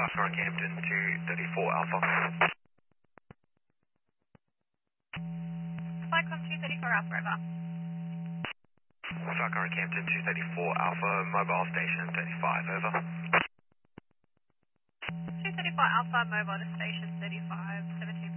Falcon Campton 234 Alpha. Falcon 234 Alpha, over. Falcon Campton 234 Alpha, mobile station 35, over. 234 Alpha, mobile to station 35, 17.